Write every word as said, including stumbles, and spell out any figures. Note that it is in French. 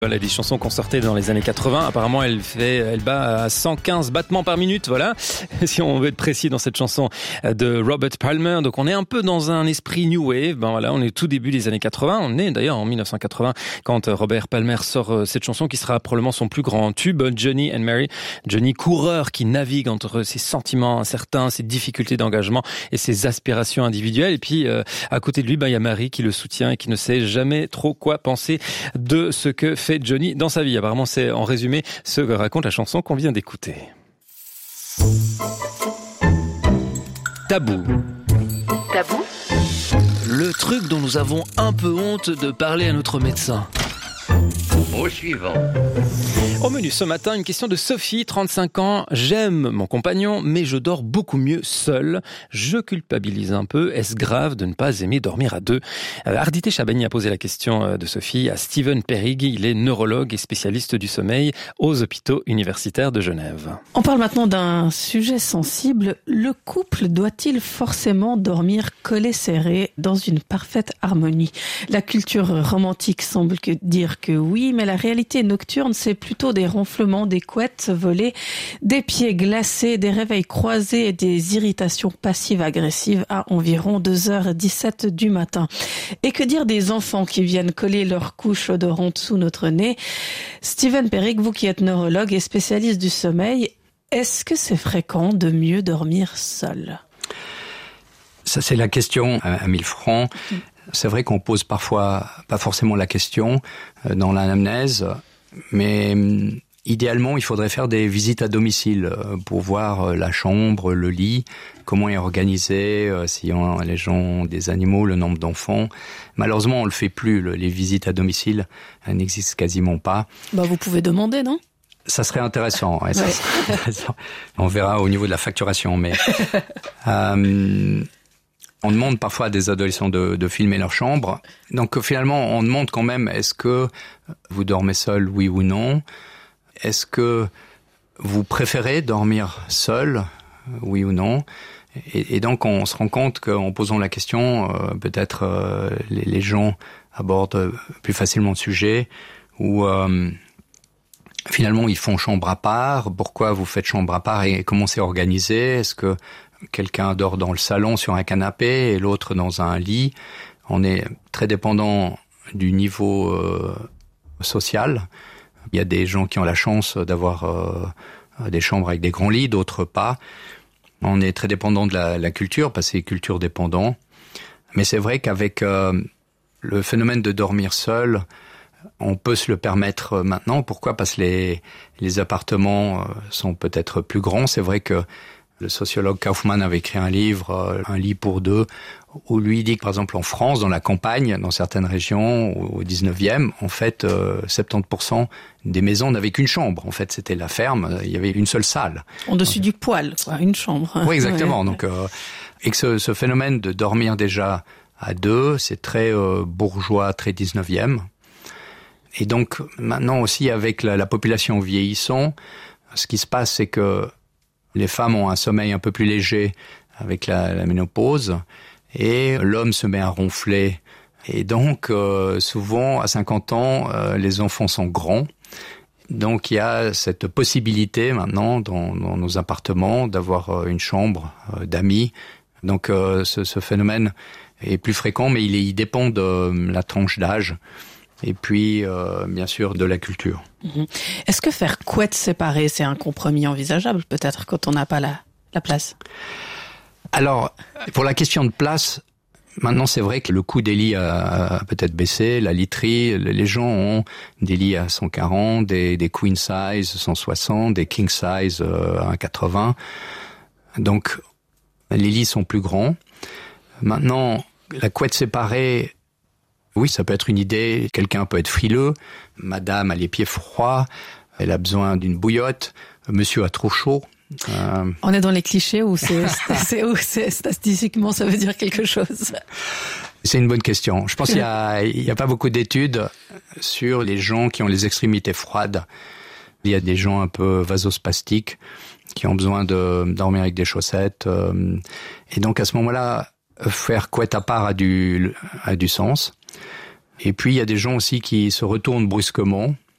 Voilà, des chansons qu'on sortait dans les années quatre-vingts. Apparemment, elle fait, elle bat à cent quinze battements par minute, voilà. Si on veut être précis dans cette chanson de Robert Palmer. Donc, on est un peu dans un esprit new wave. Ben voilà, on est au tout début des années quatre-vingts. On est d'ailleurs en dix-neuf cent quatre-vingts quand Robert Palmer sort cette chanson qui sera probablement son plus grand tube, Johnny and Mary. Johnny, coureur qui navigue entre ses sentiments incertains, ses difficultés d'engagement et ses aspirations individuelles. Et puis, euh, à côté de lui, ben, il y a Mary qui le soutient et qui ne sait jamais trop quoi penser de ce que fait Johnny dans sa vie. Apparemment, c'est en résumé ce que raconte la chanson qu'on vient d'écouter. Tabou. Tabou ? Le truc dont nous avons un peu honte de parler à notre médecin. Au suivant. Au menu ce matin, une question de Sophie, trente-cinq ans. J'aime mon compagnon, mais je dors beaucoup mieux seul. Je culpabilise un peu. Est-ce grave de ne pas aimer dormir à deux ? Ardité Chabani a posé la question de Sophie à Steven Perrig. Il est neurologue et spécialiste du sommeil aux hôpitaux universitaires de Genève. On parle maintenant d'un sujet sensible. Le couple doit-il forcément dormir collé serré dans une parfaite harmonie ? La culture romantique semble que dire que oui, mais la réalité nocturne, c'est plutôt des ronflements, des couettes volées, des pieds glacés, des réveils croisés et des irritations passives-agressives à environ deux heures dix-sept du matin. Et que dire des enfants qui viennent coller leur couche odorante sous notre nez ? Steven Perrig, vous qui êtes neurologue et spécialiste du sommeil, est-ce que c'est fréquent de mieux dormir seul ? Ça, c'est la question à mille francs. C'est vrai qu'on pose parfois pas forcément la question dans l'anamnèse, mais idéalement, il faudrait faire des visites à domicile pour voir la chambre, le lit, comment est organisé, si les gens ont des animaux, le nombre d'enfants. Malheureusement, on le fait plus. Les visites à domicile n'existent quasiment pas. Bah, vous pouvez demander, non ? Ça serait intéressant. Ouais, ça ouais. serait intéressant. On verra au niveau de la facturation, mais... euh, On demande parfois à des adolescents de, de filmer leur chambre. Donc finalement, on demande quand même, est-ce que vous dormez seul, oui ou non ? Est-ce que vous préférez dormir seul, oui ou non ? et, et donc on se rend compte qu'en posant la question, euh, peut-être euh, les, les gens abordent plus facilement le sujet, ou euh, finalement ils font chambre à part. Pourquoi vous faites chambre à part et comment c'est organisé ? Est-ce que quelqu'un dort dans le salon sur un canapé et l'autre dans un lit? On est très dépendant du niveau euh, social. Il y a des gens qui ont la chance d'avoir euh, des chambres avec des grands lits, d'autres pas. On est très dépendant de la, la culture, parce que c'est culture dépendant. Mais c'est vrai qu'avec euh, le phénomène de dormir seul, on peut se le permettre maintenant. Pourquoi ? Parce que les, les appartements sont peut-être plus grands. C'est vrai que le sociologue Kaufmann avait écrit un livre, Un lit pour deux, où lui dit que, par exemple, en France, dans la campagne, dans certaines régions, au dix-neuvième, en fait, euh, soixante-dix pour cent des maisons n'avaient qu'une chambre. En fait, c'était la ferme, il y avait une seule salle. En dessus du poêle, quoi, une chambre. Oui, exactement. Ouais. Donc, euh, et que ce, ce phénomène de dormir déjà à deux, c'est très euh, bourgeois, très dix-neuvième. Et donc, maintenant aussi, avec la, la population vieillissant, ce qui se passe, c'est que les femmes ont un sommeil un peu plus léger avec la, la ménopause, et l'homme se met à ronfler. Et donc, euh, souvent, à cinquante ans, euh, les enfants sont grands. Donc, il y a cette possibilité maintenant, dans, dans nos appartements, d'avoir une chambre euh, d'amis. Donc, euh, ce, ce phénomène est plus fréquent, mais il, est, il dépend de la tranche d'âge. Et puis, euh, bien sûr, de la culture. Mmh. Est-ce que faire couette séparée, c'est un compromis envisageable, peut-être, quand on n'a pas la, la place ? Alors, pour la question de place, maintenant, c'est vrai que le coût des lits a, a peut-être baissé, la literie, les gens ont des lits à cent quarante, des, des queen size cent soixante, des king size euh, à quatre-vingts. Donc, les lits sont plus grands. Maintenant, la couette séparée... Oui, ça peut être une idée. Quelqu'un peut être frileux. Madame a les pieds froids. Elle a besoin d'une bouillotte. Monsieur a trop chaud. Euh... On est dans les clichés ou c'est, c'est, où c'est statistiquement ça veut dire quelque chose ? C'est une bonne question. Je pense qu'il y a, il y a pas beaucoup d'études sur les gens qui ont les extrémités froides. Il y a des gens un peu vasospastiques qui ont besoin de dormir avec des chaussettes. Et donc à ce moment-là, faire couette à part a du, a du sens. Et puis, il y a des gens aussi qui se retournent brusquement